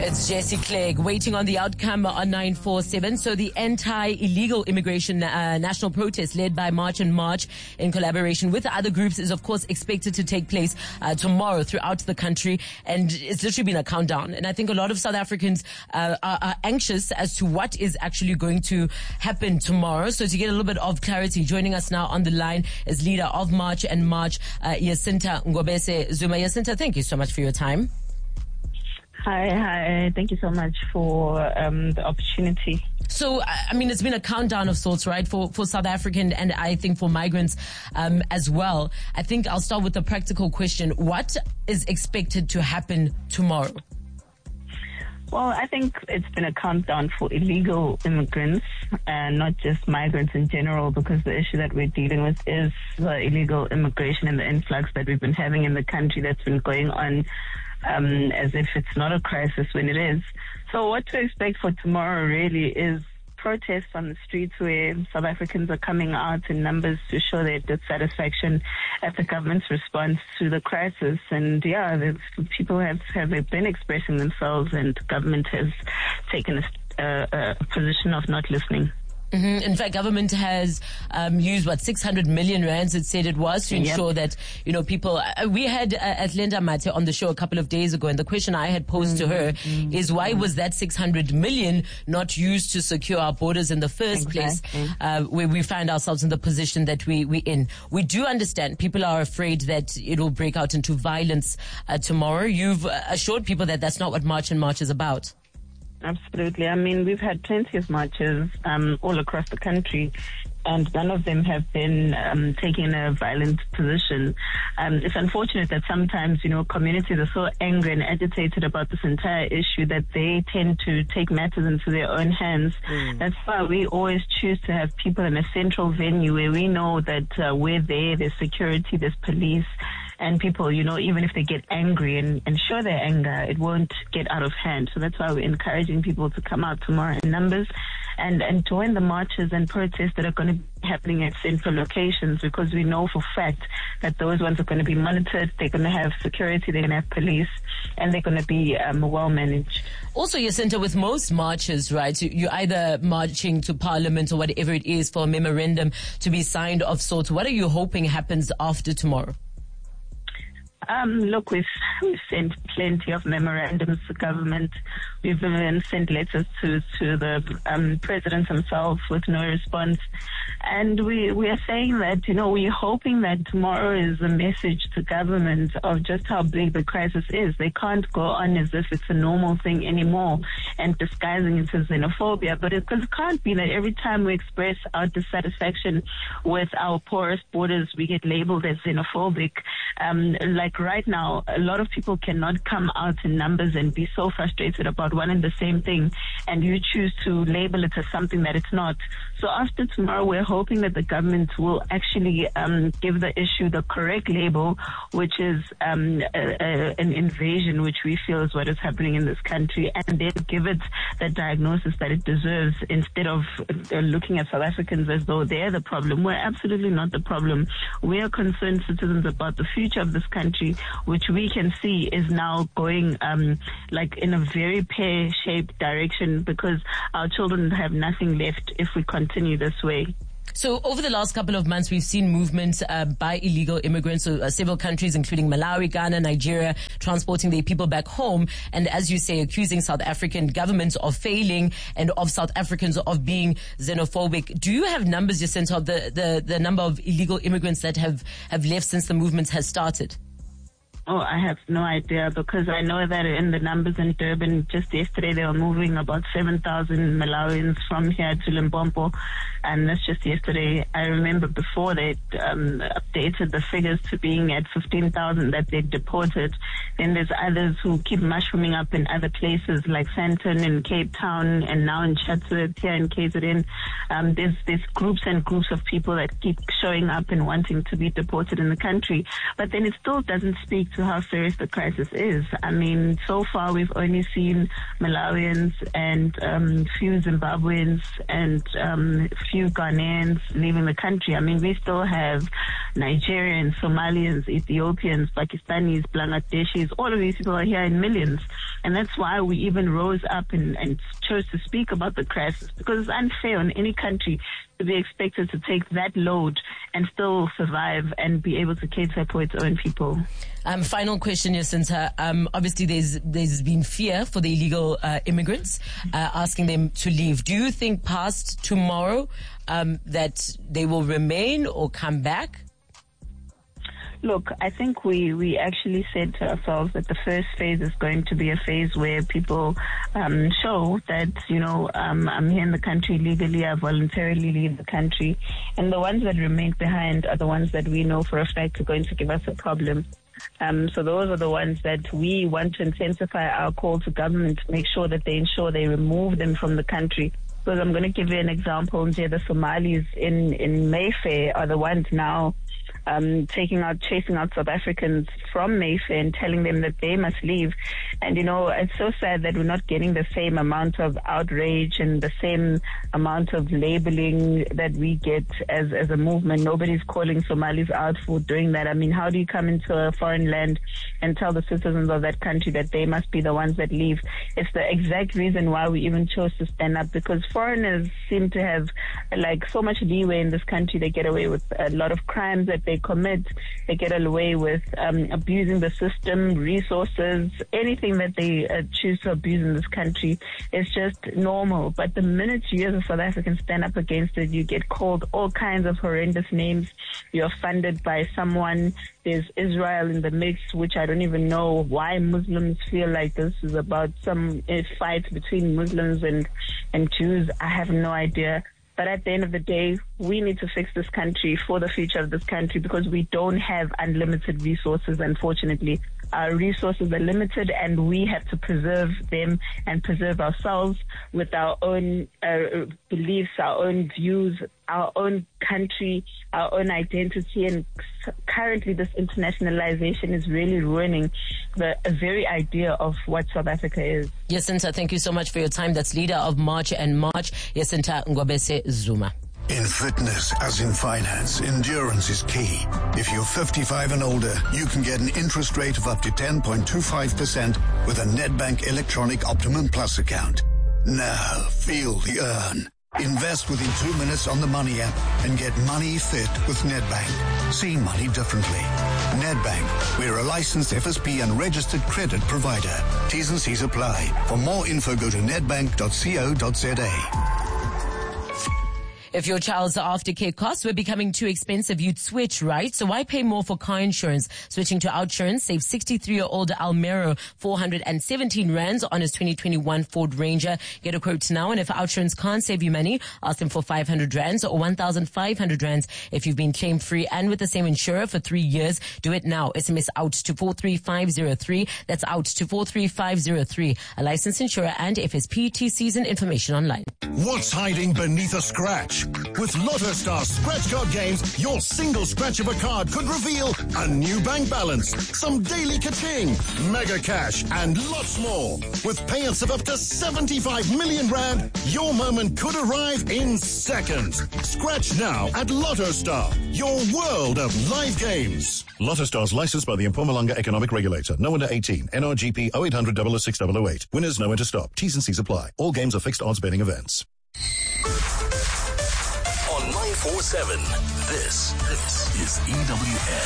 It's Jesse Clegg waiting on the outcome on 947. So the anti-illegal immigration national protest led by March and March in collaboration with other groups is of course expected to take place tomorrow throughout the country. And it's literally been a countdown. And I think a lot of South Africans are anxious as to what is actually going to happen tomorrow. So to get a little bit of clarity, joining us now on the line is leader of March and March, Jacinta Ngobese Zuma. Jacinta, thank you so much for your time. Hi. Thank you so much for the opportunity. So, I mean, it's been a countdown of sorts, right, for South African and I think for migrants as well. I think I'll start with the practical question. What is expected to happen tomorrow? Well, I think it's been a countdown for illegal immigrants and not just migrants in general, because the issue that we're dealing with is the illegal immigration and the influx that we've been having in the country that's been going on as if it's not a crisis when it is. So what to expect for tomorrow really is protests on the streets where South Africans are coming out in numbers to show their dissatisfaction at the government's response to the crisis. And people have been expressing themselves, and the government has taken a position of not listening. Mm-hmm. In fact, government has used 600 million rands, it said it was, to ensure that, people. We had Athlenda Mate on the show a couple of days ago, and the question I had posed to her is, why was that 600 million not used to secure our borders in the first place, where we find ourselves in the position that we're in? We do understand people are afraid that it will break out into violence tomorrow. You've assured people that that's not what March and March is about. Absolutely. I mean, we've had plenty of marches all across the country, and none of them have been taking a violent position. It's unfortunate that sometimes, communities are so angry and agitated about this entire issue that they tend to take matters into their own hands. That's why we always choose to have people in a central venue where we know that we're there's security, there's police, and people, even if they get angry and show their anger, it won't get out of hand. So that's why we're encouraging people to come out tomorrow in numbers and join the marches and protests that are going to be happening at central locations, because we know for fact that those ones are going to be monitored, they're going to have security, they're going to have police, and they're going to be well managed. Also, Jacinta, with most marches, right, you're either marching to Parliament or whatever it is for a memorandum to be signed of sorts. What are you hoping happens after tomorrow? Look, we've sent plenty of memorandums to government. We've even sent letters to the president himself with no response. And we are saying that, we're hoping that tomorrow is a message to government of just how big the crisis is. They can't go on as if it's a normal thing anymore and disguising it as xenophobia. But it can't be that every time we express our dissatisfaction with our porous borders, we get labeled as xenophobic. Like right now, a lot of people cannot come out in numbers and be so frustrated about one and the same thing, and you choose to label it as something that it's not. So after tomorrow, we're hoping that the government will actually give the issue the correct label, which is an invasion, which we feel is what is happening in this country, and then give it the diagnosis that it deserves, instead of looking at South Africans as though they're the problem. We're absolutely not the problem. We are concerned citizens about the future of this country, which we can see is now going in a very pear-shaped direction, because our children have nothing left if we continue this way. So over the last couple of months, we've seen movements by illegal immigrants, several countries, including Malawi, Ghana, Nigeria, transporting their people back home. And as you say, accusing South African governments of failing and of South Africans of being xenophobic. Do you have numbers, Jacinta, of the number of illegal immigrants that have left since the movement has started? Oh, I have no idea, because I know that in the numbers in Durban, just yesterday they were moving about 7,000 Malawians from here to Limpopo, and that's just yesterday. I remember before they updated the figures to being at 15,000 that they deported. Then there's others who keep mushrooming up in other places like Sandton in Cape Town, and now in Chatsworth here in KZN. There's groups and groups of people that keep showing up and wanting to be deported in the country, but then it still doesn't speak to how serious the crisis is. I mean, so far we've only seen Malawians and few Zimbabweans and few Ghanaians leaving the country. I mean, we still have Nigerians, Somalians, Ethiopians, Pakistanis, Bangladeshis. All of these people are here in millions. And that's why we even rose up and chose to speak about the crisis, because it's unfair on any country to be expected to take that load and still survive and be able to cater for its own people. Final question, Jacinta. Obviously, there's been fear for the illegal immigrants, asking them to leave. Do you think past tomorrow that they will remain or come back? Look, I think we actually said to ourselves that the first phase is going to be a phase where people show that, I'm here in the country legally, I voluntarily leave the country. And the ones that remain behind are the ones that we know for a fact are going to give us a problem. So those are the ones that we want to intensify our call to government to make sure that they ensure they remove them from the country. Because I'm going to give you an example. The Somalis in Mayfair are the ones now chasing out South Africans from Mayfair and telling them that they must leave. And, it's so sad that we're not getting the same amount of outrage and the same amount of labeling that we get as a movement. Nobody's calling Somalis out for doing that. I mean, how do you come into a foreign land and tell the citizens of that country that they must be the ones that leave? It's the exact reason why we even chose to stand up, because foreigners seem to have so much leeway in this country. They get away with a lot of crimes that they commit. They get away with abusing the system, resources, anything that they choose to abuse in this country is just normal. But the minute you as a South African stand up against it, you get called all kinds of horrendous names. You're funded by someone. There's Israel in the mix, which I don't even know why Muslims feel like this is about some fight between Muslims and Jews. I have no idea. But at the end of the day, we need to fix this country for the future of this country, because we don't have unlimited resources, unfortunately. Our resources are limited, and we have to preserve them and preserve ourselves with our own beliefs, our own views, our own country, our own identity. And currently this internationalization is really ruining the very idea of what South Africa is. Jacinta, thank you so much for your time. That's leader of March and March, Jacinta Ngobese Zuma. In fitness, as in finance, endurance is key. If you're 55 and older, you can get an interest rate of up to 10.25% with a Nedbank Electronic Optimum Plus account. Now, feel the earn. Invest within 2 minutes on the Money app and get money fit with Nedbank. See money differently. Nedbank, we're a licensed FSP and registered credit provider. T's and C's apply. For more info, go to nedbank.co.za. If your child's aftercare costs were becoming too expensive, you'd switch, right? So why pay more for car insurance? Switching to Outsurance save 63-year-old Almero 417 rands on his 2021 Ford Ranger. Get a quote now, and if Outsurance can't save you money, ask them for 500 rands or 1,500 rands. If you've been claim free and with the same insurer for 3 years, do it now. SMS out to 43503. That's out to 43503. A licensed insurer and FSP. TCs and information online. What's hiding beneath a scratch? With Lotto Star scratch card games, your single scratch of a card could reveal a new bank balance, some daily ka-ching, mega cash, and lots more. With payouts of up to 75 million rand, your moment could arrive in seconds. Scratch now at Lotto Star, your world of live games. Lotto Star's licensed by the Mpumalanga Economic Regulator. No under 18. NRGP 0800 006 008. Winners know when to stop. T's and C's apply. All games are fixed odds betting events. On 947, this is EWN.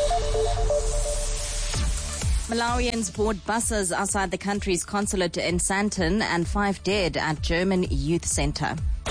Malawians board buses outside the country's consulate in Sandton and 5 dead at German youth center.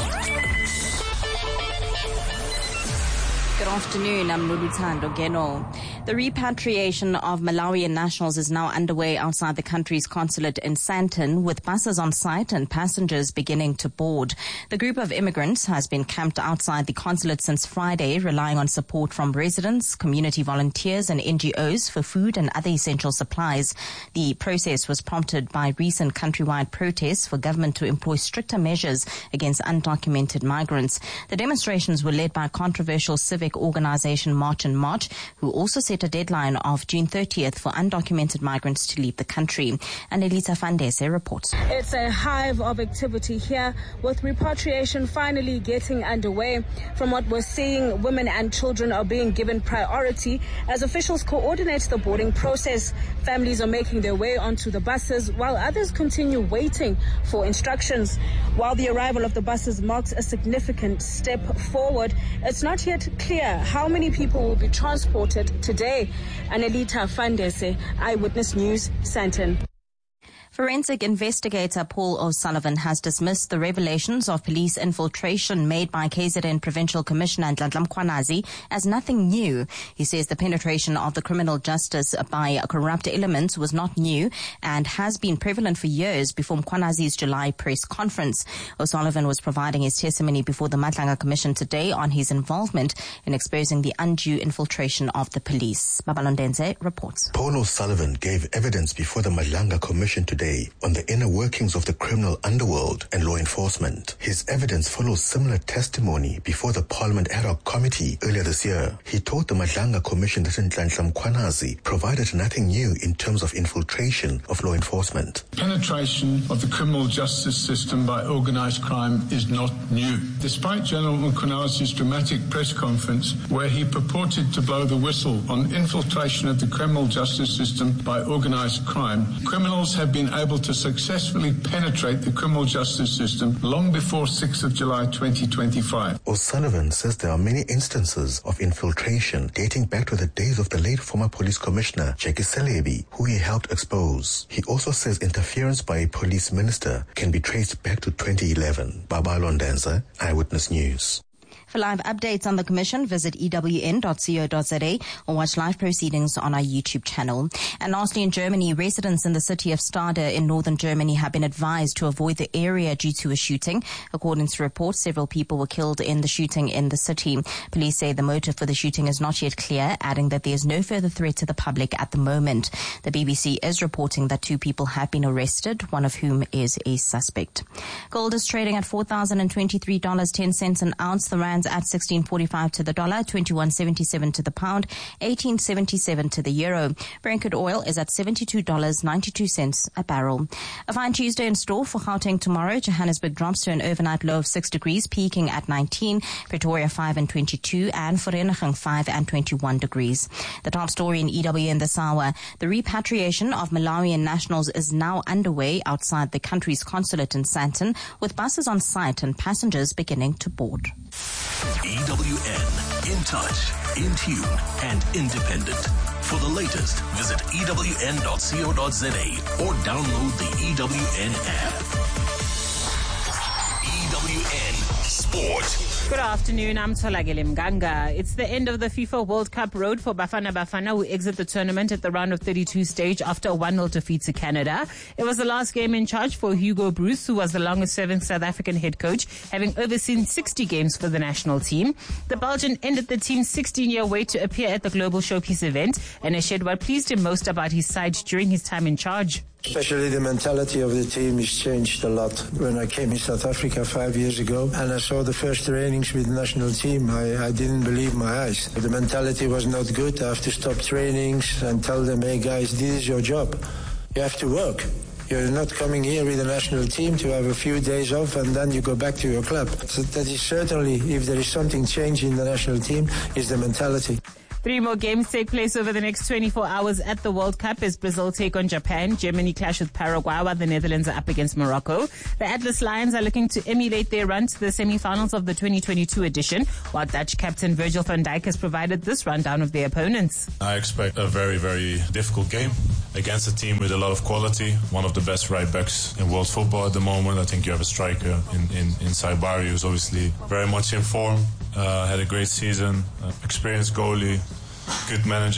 Good afternoon, I'm Luluthando Geno. The repatriation of Malawian nationals is now underway outside the country's consulate in Sandton, with buses on site and passengers beginning to board. The group of immigrants has been camped outside the consulate since Friday, relying on support from residents, community volunteers and NGOs for food and other essential supplies. The process was prompted by recent countrywide protests for government to employ stricter measures against undocumented migrants. The demonstrations were led by controversial civic organization March and March, who also said set a deadline of June 30th for undocumented migrants to leave the country. And Elisa Fandese reports. It's a hive of activity here, with repatriation finally getting underway. From what we're seeing, women and children are being given priority as officials coordinate the boarding process. Families are making their way onto the buses while others continue waiting for instructions. While the arrival of the buses marks a significant step forward, it's not yet clear how many people will be transported today. Anelita Fandese, Eyewitness News, Sandton. Forensic investigator Paul O'Sullivan has dismissed the revelations of police infiltration made by KZN Provincial Commissioner Ndlandla Mkhwanazi as nothing new. He says the penetration of the criminal justice by corrupt elements was not new and has been prevalent for years before Mkhwanazi's July press conference. O'Sullivan was providing his testimony before the Madlanga Commission today on his involvement in exposing the undue infiltration of the police. Babalondenze reports. Paul O'Sullivan gave evidence before the Madlanga Commission today on the inner workings of the criminal underworld and law enforcement. His evidence follows similar testimony before the Parliament Ad Hoc Committee earlier this year. He told the Madlanga Commission that Ndlandla Mkhwanazi provided nothing new in terms of infiltration of law enforcement. Penetration of the criminal justice system by organized crime is not new. Despite General Mkhwanazi's dramatic press conference where he purported to blow the whistle on infiltration of the criminal justice system by organized crime, criminals have been able to successfully penetrate the criminal justice system long before 6th of July 2025. O'Sullivan says there are many instances of infiltration dating back to the days of the late former police commissioner, Jackie Selebi, who he helped expose. He also says interference by a police minister can be traced back to 2011. Baba Londenza, Eyewitness News. For live updates on the Commission, visit ewn.co.za or watch live proceedings on our YouTube channel. And lastly, in Germany, residents in the city of Stade in northern Germany have been advised to avoid the area due to a shooting. According to reports, several people were killed in the shooting in the city. Police say the motive for the shooting is not yet clear, adding that there is no further threat to the public at the moment. The BBC is reporting that 2 people have been arrested, one of whom is a suspect. Gold is trading at $4,023.10 an ounce. The rand's at 16.45 to the dollar, 21.77 to the pound, 18.77 to the euro. Brent crude oil is at $72.92 a barrel. A fine Tuesday in store for Gauteng tomorrow. Johannesburg drops to an overnight low of 6 degrees, peaking at 19. Pretoria 5 and 22, and Vereeniging 5 and 21 degrees. The top story in EWN this hour: the repatriation of Malawian nationals is now underway outside the country's consulate in Sandton, with buses on site and passengers beginning to board. EWN, in touch, in tune, and independent. For the latest, visit ewn.co.za or download the EWN app. EWN Sport. Good afternoon, I'm Tolagele Mganga. It's the end of the FIFA World Cup road for Bafana Bafana, who exit the tournament at the round of 32 stage after a 1-0 defeat to Canada. It was the last game in charge for Hugo Broos, who was the longest serving South African head coach, having overseen 60 games for the national team. The Belgian ended the team's 16-year wait to appear at the Global Showpiece event and shared what pleased him most about his side during his time in charge. Especially the mentality of the team has changed a lot. When I came in South Africa 5 years ago and I saw the first trainings with the national team, I didn't believe my eyes. The mentality was not good. I have to stop trainings and tell them, hey guys, this is your job. You have to work. You're not coming here with the national team to have a few days off and then you go back to your club. So that is certainly, if there is something changing in the national team, is the mentality. 3 more games take place over the next 24 hours at the World Cup as Brazil take on Japan, Germany clash with Paraguay, while the Netherlands are up against Morocco. The Atlas Lions are looking to emulate their run to the semi-finals of the 2022 edition, while Dutch captain Virgil van Dijk has provided this rundown of their opponents. I expect a very, very difficult game against a team with a lot of quality, one of the best right backs in world football at the moment. I think you have a striker in Saibari, who's obviously very much in form, had a great season, experienced goalie, good manager,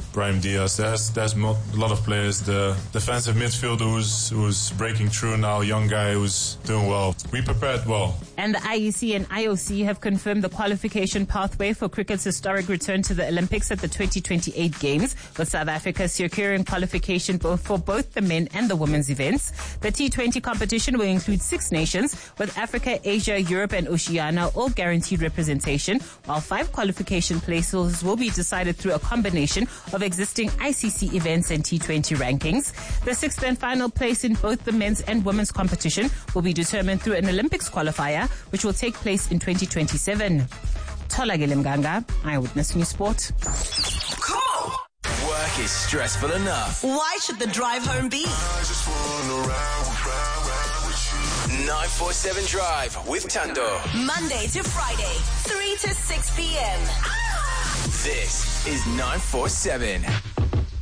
Brahim Diaz. There's a lot of players. The defensive midfielder who's breaking through now, young guy who's doing well. We prepared well. And the IEC and IOC have confirmed the qualification pathway for cricket's historic return to the Olympics at the 2028 Games, with South Africa securing qualification for both the men and the women's events. The T20 competition will include 6 nations, with Africa, Asia, Europe and Oceania all guaranteed representation, while 5 qualification places will be decided through a combination of existing ICC events and T20 rankings. The 6th and final place in both the men's and women's competition will be determined through an Olympics qualifier, which will take place in 2027. Tholakele Mganga, Eyewitness News Sport. Come on! Work is stressful enough. Why should the drive home be? 947 Drive with Tando. Monday to Friday, 3 to 6 p.m. This is 947.